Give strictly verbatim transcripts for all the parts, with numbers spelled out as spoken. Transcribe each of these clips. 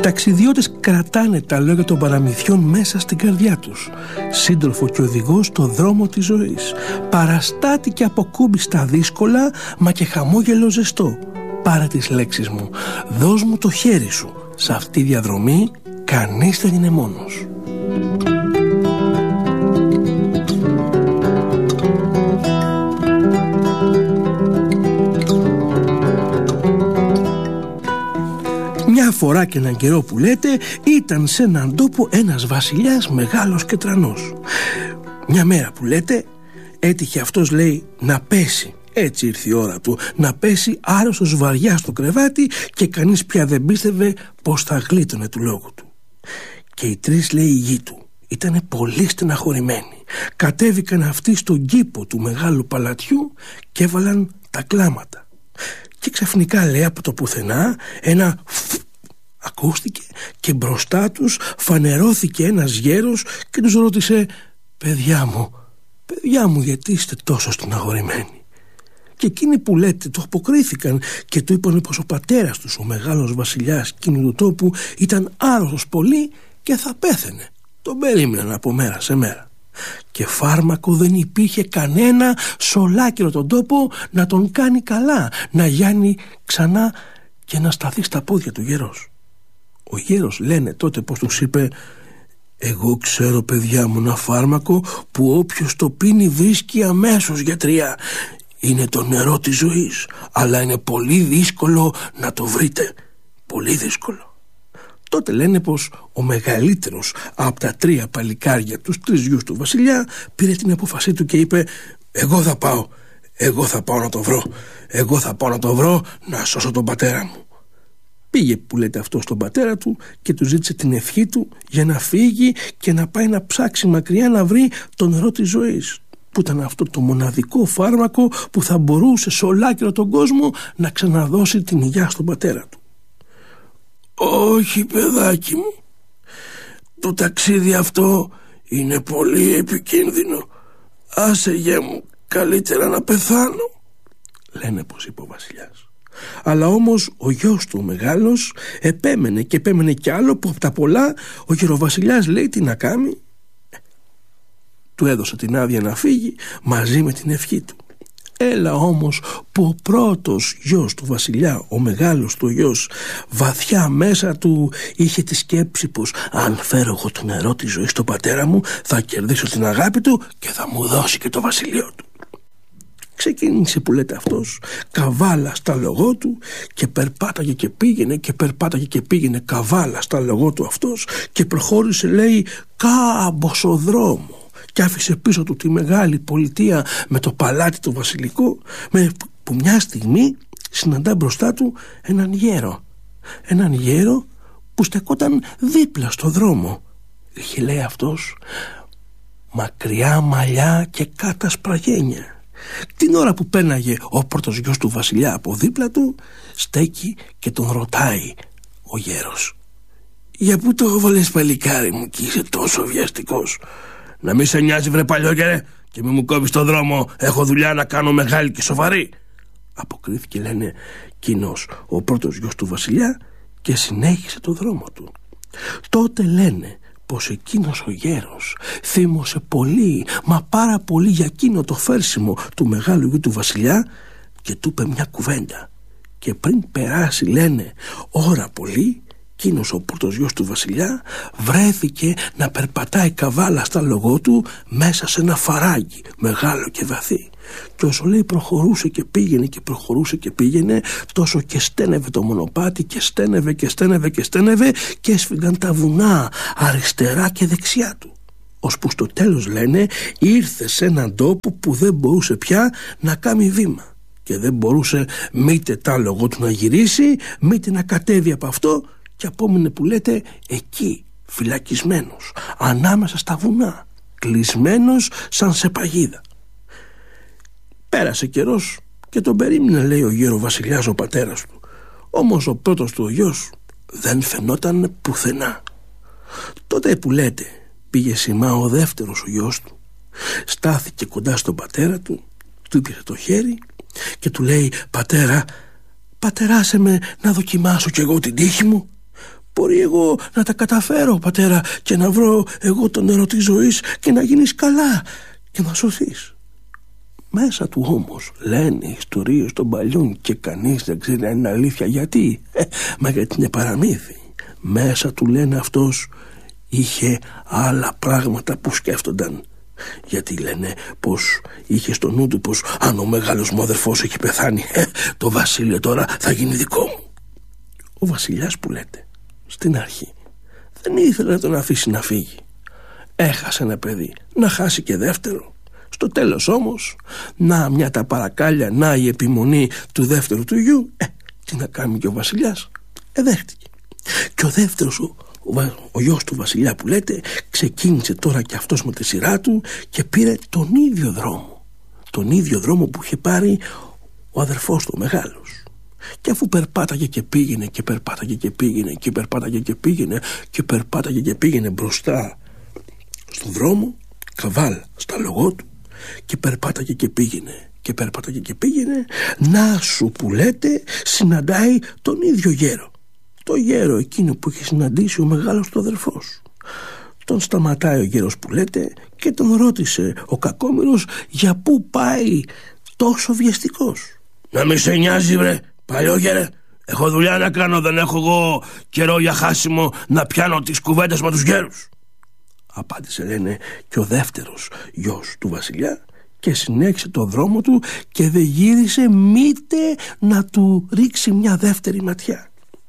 ταξιδιώτες κρατάνε τα λόγια των παραμυθιών μέσα στην καρδιά τους. Σύντροφο και οδηγό στο δρόμο της ζωής. Παραστάτη και αποκούμπιστα δύσκολα, μα και χαμόγελο ζεστό. Πάρε τις λέξεις μου, δώσ' μου το χέρι σου. Σε αυτή τη διαδρομή κανείς δεν είναι μόνος. Μια φορά και έναν καιρό που λέτε, ήταν σε έναν τόπο ένας βασιλιάς μεγάλος και τρανός. Μια μέρα που λέτε, έτυχε αυτός, λέει, να πέσει. Έτσι ήρθε η ώρα του, να πέσει άρρωστος βαριά στο κρεβάτι και κανείς πια δεν πίστευε πως θα γλίτωνε του λόγου του. Και οι τρεις, λέει, οι γη του ήτανε πολύ στεναχωρημένοι. Κατέβηκαν αυτοί στον κήπο του μεγάλου παλατιού και έβαλαν τα κλάματα. Και ξαφνικά, λέει, από το πουθενά ένα φ ακούστηκε και μπροστά τους φανερώθηκε ένας γέρος και τους ρώτησε, παιδιά μου, παιδιά μου, γιατί είστε τόσο στεναχωρημένοι? Και εκείνοι που λέτε του αποκρίθηκαν και του είπαν πως ο πατέρας τους, ο μεγάλος βασιλιάς εκείνου του τόπου, ήταν άρρωστος πολύ και θα πέθαινε. Τον περίμεναν από μέρα σε μέρα. Και φάρμακο δεν υπήρχε κανένα σ' ολάκυρο τον τόπο να τον κάνει καλά, να γιάνει ξανά και να σταθεί στα πόδια του γέρος. Ο γέρος, λένε τότε, πως τους είπε, εγώ ξέρω, παιδιά μου, ένα φάρμακο που όποιος το πίνει βρίσκει αμέσως γιατριά. Είναι το νερό της ζωής, αλλά είναι πολύ δύσκολο να το βρείτε. Πολύ δύσκολο. Τότε λένε πως ο μεγαλύτερος από τα τρία παλικάρια, τους τρεις γιους του βασιλιά, πήρε την απόφασή του και είπε, εγώ θα πάω, εγώ θα πάω να το βρω, εγώ θα πάω να το βρω να σώσω τον πατέρα μου. Πήγε, που λέτε, αυτό στον πατέρα του και του ζήτησε την ευχή του για να φύγει και να πάει να ψάξει μακριά να βρει το νερό της ζωής, που ήταν αυτό το μοναδικό φάρμακο που θα μπορούσε σε ολάκυρο τον κόσμο να ξαναδώσει την υγεία στον πατέρα του. Όχι, παιδάκι μου, το ταξίδι αυτό είναι πολύ επικίνδυνο. Άσε, γε μου, καλύτερα να πεθάνω, λένε πως είπε ο βασιλιάς. Αλλά όμως ο γιος του ο μεγάλος επέμενε και επέμενε κι άλλο, που από τα πολλά ο γεροβασιλιάς, λέει, τι να κάνει. Του έδωσε την άδεια να φύγει μαζί με την ευχή του. Έλα όμως που ο πρώτος γιος του βασιλιά, ο μεγάλος του γιος, βαθιά μέσα του είχε τη σκέψη πως αν φέρω εγώ το νερό της ζωής στον πατέρα μου, θα κερδίσω την αγάπη του και θα μου δώσει και το βασιλείο του. Ξεκίνησε, που λέτε, αυτός καβάλα στα λογό του και περπάταγε και πήγαινε και περπάταγε και πήγαινε καβάλα στα λογό του αυτός και προχώρησε, λέει, κάμποσο δρόμο και άφησε πίσω του τη μεγάλη πολιτεία με το παλάτι του βασιλικό, με που μια στιγμή συναντά μπροστά του έναν γέρο. Έναν γέρο που στεκόταν δίπλα στο δρόμο. Είχε, λέει, αυτός μακριά μαλλιά και κάτασπρα γένια. Την ώρα που πέναγε ο πρώτος γιος του βασιλιά από δίπλα του, στέκει και τον ρωτάει ο γέρος, για πού το έβαλες, παλικάρι μου, και είσαι τόσο βιαστικός? Να μη σε νοιάζει, βρε παλιόγερε, και μη μου κόβεις το δρόμο, έχω δουλειά να κάνω μεγάλη και σοβαρή, αποκρίθηκε, λένε, κοινός ο πρώτος γιος του βασιλιά και συνέχισε το δρόμο του. Τότε λένε πως εκείνος ο γέρος θύμωσε πολύ, μα πάρα πολύ, για εκείνο το φέρσιμο του μεγάλου γιου του βασιλιά και του είπε μια κουβέντα. Και πριν περάσει, λένε, ώρα πολύ, εκείνος ο πρώτος γιος του βασιλιά βρέθηκε να περπατάει καβάλα στα λογό του μέσα σε ένα φαράγγι μεγάλο και βαθύ. Και όσο, λέει, προχωρούσε και πήγαινε και προχωρούσε και πήγαινε, τόσο και στένευε το μονοπάτι και στένευε και στένευε και στένευε και έσφυγαν τα βουνά αριστερά και δεξιά του. Ώσπου στο τέλος, λένε, ήρθε σε έναν τόπο που δεν μπορούσε πια να κάνει βήμα και δεν μπορούσε μήτε τα λογό του να γυρίσει, μήτε να κατέβει από αυτό, και απόμενε, που λέτε, εκεί φυλακισμένος ανάμεσα στα βουνά, κλεισμένος σαν σε παγίδα. Πέρασε καιρός και τον περίμενε, λέει, ο γέρο βασιλιάς, ο πατέρας του. Όμως ο πρώτος του ο γιος δεν φαινόταν πουθενά. Τότε, που λέτε, πήγε σημά ο δεύτερος ο γιος του, στάθηκε κοντά στον πατέρα του, του έπιασε το χέρι και του λέει, πατέρα, πατεράσε με να δοκιμάσω κι εγώ την τύχη μου. μπορεί εγώ να τα καταφέρω, πατέρα, και να βρω εγώ το νερό της ζωής και να γίνεις καλά και να σωθείς. Μέσα του όμως λένε ιστορίες των παλιών και κανείς δεν ξέρει αν είναι αλήθεια. Γιατί? Ε, μα γιατί είναι παραμύθι. Μέσα του λένε αυτός είχε άλλα πράγματα που σκέφτονταν. Γιατί λένε πως είχε στο νου του πως αν ο μεγάλος μου αδερφός έχει πεθάνει, ε, το βασίλειο τώρα θα γίνει δικό μου. Ο βασιλιάς που λέτε στην αρχή δεν ήθελε να τον αφήσει να φύγει. Έχασε ένα παιδί, να χάσει και δεύτερο. Στο τέλος όμως, να μια τα παρακάλια, να η επιμονή του δεύτερου του γιου, ε, τι να κάνει και ο βασιλιάς, ε, δέχτηκε. Και ο δεύτερος, ο, ο, ο γιος του βασιλιά που λέτε, ξεκίνησε τώρα και αυτός με τη σειρά του και πήρε τον ίδιο δρόμο. Τον ίδιο δρόμο που είχε πάρει ο αδερφός του μεγάλος. Και αφού περπάταγε και πήγαινε και περπάταγε και πήγαινε και περπάταγε και πήγαινε και περπάταγε και πήγαινε μπροστά στον δρόμο, καβάλ στα λογό του, και περπάταγε και πήγαινε και περπάταγε και πήγαινε, να σου που λέτε συναντάει τον ίδιο γέρο. Το γέρο εκείνο που είχε συναντήσει ο μεγάλος του αδερφός. Τον σταματάει ο γέρος που λέτε και τον ρώτησε ο κακόμοιρος για πού πάει τόσο βιαστικός. «Να μη σε νοιάζει, βρε παλιόγερε, έχω δουλειά να κάνω, δεν έχω εγώ καιρό για χάσιμο να πιάνω τις κουβέντες με τους γέρους», απάντησε, λένε, και ο δεύτερος γιος του βασιλιά, και συνέχισε το δρόμο του και δεν γύρισε μήτε να του ρίξει μια δεύτερη ματιά.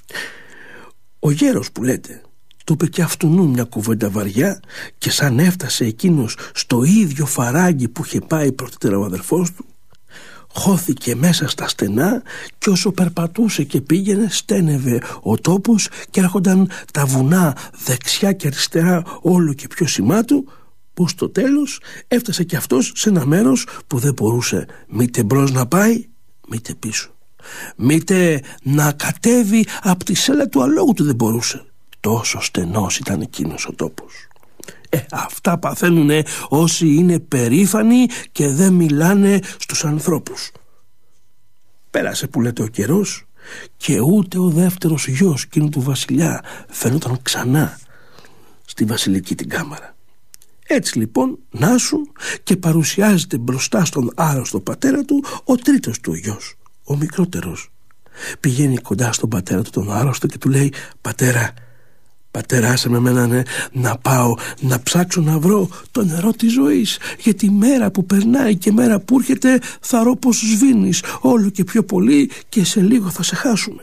Ο γέρος που λέτε του είπε και αυτουνού μια κουβέντα βαριά, και σαν έφτασε εκείνος στο ίδιο φαράγγι που είχε πάει πρωτήτερα ο αδερφός του, χώθηκε μέσα στα στενά, και όσο περπατούσε και πήγαινε στένευε ο τόπος και έρχονταν τα βουνά δεξιά και αριστερά όλο και πιο σημά του, που στο τέλος έφτασε και αυτός σε ένα μέρος που δεν μπορούσε μήτε μπρος να πάει μήτε πίσω, μήτε να κατέβει από τη σέλα του αλόγου του δεν μπορούσε. Τόσο στενός ήταν εκείνος ο τόπος. Ε, αυτά παθαίνουνε όσοι είναι περήφανοι και δεν μιλάνε στους ανθρώπους. Πέρασε που λέτε ο καιρός και ούτε ο δεύτερος γιος εκείνου του βασιλιά φαινόταν ξανά στη βασιλική την κάμαρα. Έτσι λοιπόν να σου και παρουσιάζεται μπροστά στον άρρωστο πατέρα του ο τρίτος του γιος, ο μικρότερος. Πηγαίνει κοντά στον πατέρα του τον άρρωστο και του λέει «Πατέρα, πατέρα, άσε με μένα, ναι, να πάω να ψάξω να βρω το νερό της ζωής, γιατί μέρα που περνάει και μέρα που έρχεται θα ρω πως σβήνεις όλο και πιο πολύ και σε λίγο θα σε χάσουμε».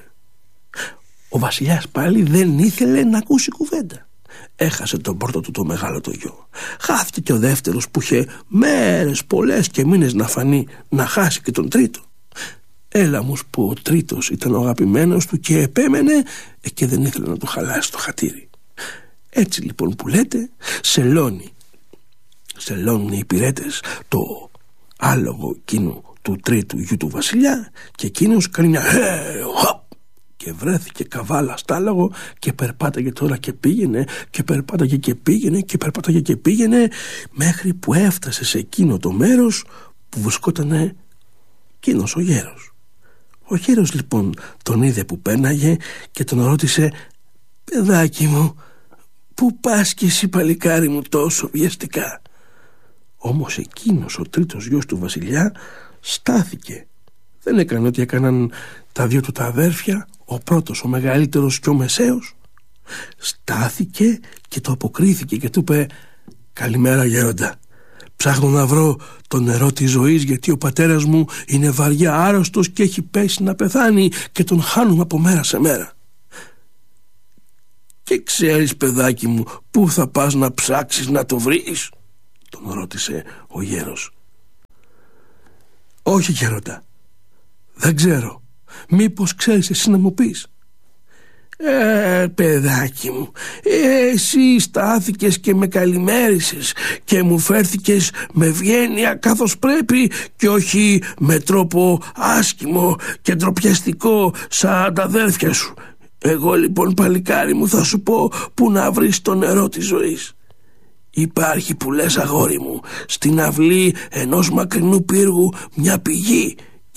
Ο βασιλιάς πάλι δεν ήθελε να ακούσει κουβέντα. Έχασε τον πρώτο του το μεγάλο το γιο. Χάθηκε και ο δεύτερος που είχε μέρες πολλές και μήνες να φανεί, να χάσει και τον τρίτο. Έλα όμως που ο τρίτος ήταν ο αγαπημένος του και επέμενε και δεν ήθελε να του χαλάσει το χατήρι. Έτσι λοιπόν που λέτε σελώνει σελώνουν οι υπηρέτες το άλογο εκείνου του τρίτου γιου του βασιλιά, και εκείνος κάνει μια «Hey, hop!» και βρέθηκε καβάλα στ' άλογο και περπάταγε τώρα και πήγαινε και περπάταγε και πήγαινε και περπάταγε και πήγαινε μέχρι που έφτασε σε εκείνο το μέρος που βρισκότανε εκείνος ο γέρος. Ο γέρος λοιπόν τον είδε που πέναγε και τον ρώτησε «Παιδάκι μου, πού πας κι εσύ παλικάρι μου τόσο βιαστικά?» Όμως εκείνος ο τρίτος γιος του βασιλιά στάθηκε. Δεν έκανε ό,τι έκαναν τα δύο του τα αδέρφια, ο πρώτος, ο μεγαλύτερος και ο μεσαίος. Στάθηκε και το αποκρίθηκε και του είπε «Καλημέρα γέροντα, ψάχνω να βρω το νερό της ζωής, γιατί ο πατέρας μου είναι βαριά άρρωστος και έχει πέσει να πεθάνει και τον χάνουμε από μέρα σε μέρα». «Και ξέρεις παιδάκι μου πού θα πας να ψάξεις να το βρεις?» τον ρώτησε ο γέρος. «Όχι γέροντα, δεν ξέρω. Μήπως ξέρεις εσύ να μου πεις?» «Ε, παιδάκι μου, εσύ στάθηκες και με καλημέρισες και μου φέρθηκες με ευγένεια καθώς πρέπει και όχι με τρόπο άσχημο και ντροπιαστικό σαν τα αδέρφια σου. Εγώ λοιπόν παλικάρι μου θα σου πω που να βρεις το νερό της ζωής. Υπάρχει που λες αγόρι μου στην αυλή ενός μακρινού πύργου μια πηγή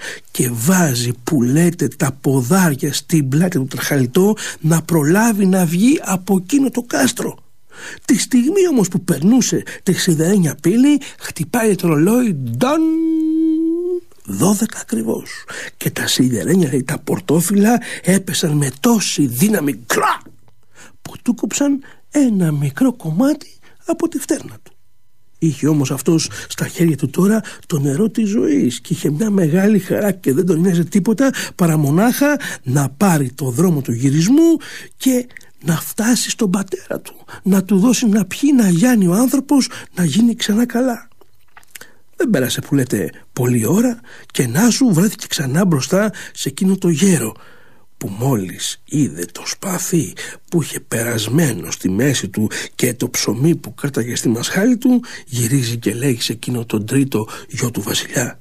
και βάζει που λέτε τα ποδάρια στην πλάτη του τραχαλιτό να προλάβει να βγει από εκείνο το κάστρο. Τη στιγμή όμως που περνούσε τη σιδερένια πύλη, χτυπάει το ρολόι, ντον, δώδεκα ακριβώς, και τα σιδερένια, λέει, τα πορτόφυλλα έπεσαν με τόση δύναμη, κλα, που του κόψαν ένα μικρό κομμάτι από τη φτέρνα του. Είχε όμως αυτός στα χέρια του τώρα το νερό της ζωής και είχε μια μεγάλη χαρά και δεν τον νοιάζει τίποτα παρά μονάχα να πάρει το δρόμο του γυρισμού και να φτάσει στον πατέρα του, να του δώσει να πιει, να γιάνει ο άνθρωπος, να γίνει ξανά καλά. Δεν πέρασε, που λέτε, πολλή ώρα και να σου βρέθηκε ξανά μπροστά σε εκείνο το γέρο, που μόλις είδε το σπαθί που είχε περασμένο στη μέση του και το ψωμί που κράταγε στη μασχάλη του, γυρίζει και λέει σε εκείνο τον τρίτο γιο του βασιλιά: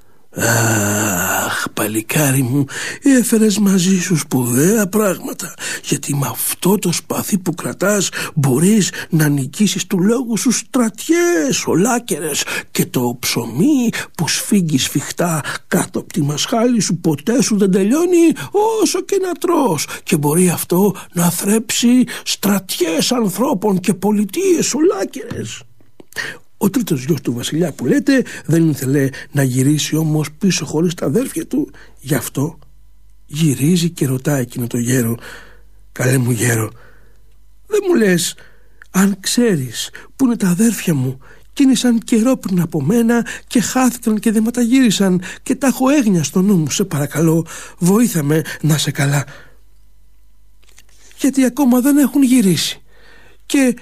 «Αχ, παλικάρι μου, έφερες μαζί σου σπουδαία πράγματα, γιατί με αυτό το σπαθί που κρατάς μπορείς να νικήσεις του λόγου σου στρατιές, ολάκερες, και το ψωμί που σφίγγει σφιχτά κάτω από τη μασχάλη σου ποτέ σου δεν τελειώνει όσο και να τρως, και μπορεί αυτό να θρέψει στρατιές ανθρώπων και πολιτείες ολάκερες». Ο τρίτος γιος του βασιλιά, που λέτε, δεν ήθελε να γυρίσει όμως πίσω χωρίς τα αδέρφια του. Γι' αυτό γυρίζει και ρωτάει εκείνο το γέρο: «Καλέ μου γέρο, δεν μου λες αν ξέρεις που είναι τα αδέρφια μου? Κίνησαν καιρό πριν από μένα και χάθηκαν και δεν ματαγύρισαν και τα έχω έγνοια στο νου μου. Σε παρακαλώ, βοήθα με να σε καλά, γιατί ακόμα δεν έχουν γυρίσει και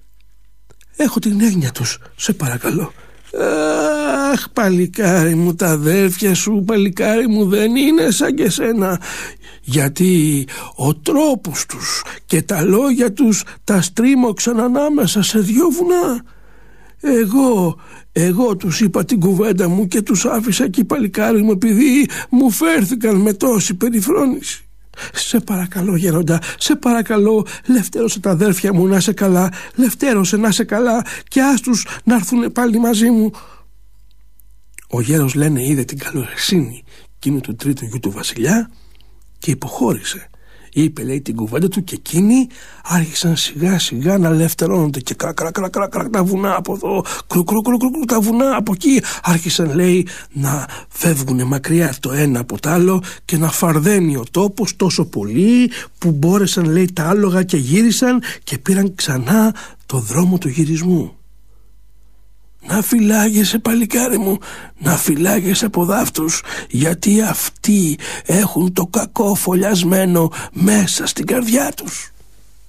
έχω την έγνοια τους, σε παρακαλώ». «Αχ, παλικάρι μου, τα αδέρφια σου, παλικάρι μου, δεν είναι σαν και σένα, γιατί ο τρόπος τους και τα λόγια τους τα στρίμωξαν ανάμεσα σε δυο βουνά. Εγώ, εγώ τους είπα την κουβέντα μου και τους άφησα εκεί, παλικάρι μου, επειδή μου φέρθηκαν με τόση περιφρόνηση. Σε παρακαλώ, γέροντα, σε παρακαλώ, λευτέρωσε τα αδέρφια μου να σε καλά, λευτέρωσε να σε καλά και άστους να έρθουν πάλι μαζί μου». Ο γέρος, λένε, είδε την καλοσύνη εκείνου του τρίτου γιου του βασιλιά και υποχώρησε. Είπε, λέει, την κουβέντα του και εκείνοι άρχισαν σιγά σιγά να λευτερώνονται και κρακ κρακ κρακ κρακ κρακ τα βουνά από εδώ, κρου κρου κρου κρου τα βουνά από εκεί. Άρχισαν, λέει, να φεύγουν μακριά το ένα από το άλλο και να φαρδένει ο τόπος τόσο πολύ που μπόρεσαν, λέει, τα άλογα και γύρισαν και πήραν ξανά το δρόμο του γυρισμού. «Να φυλάγεσαι, παλικάρι μου, να φυλάγεσαι από δάφτους, γιατί αυτοί έχουν το κακό φωλιασμένο μέσα στην καρδιά τους».